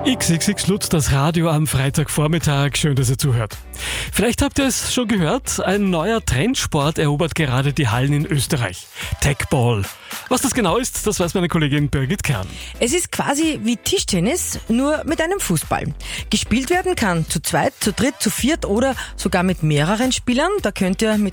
XXX Lutz, das Radio am Freitagvormittag. Schön, dass ihr zuhört. Vielleicht habt ihr es schon gehört, ein neuer Trendsport erobert gerade die Hallen in Österreich. Techball. Was das genau ist, das weiß meine Kollegin Birgit Kern. Es ist quasi wie Tischtennis, nur mit einem Fußball. Gespielt werden kann zu zweit, zu dritt, zu viert oder sogar mit mehreren Spielern. Da könnt ihr mit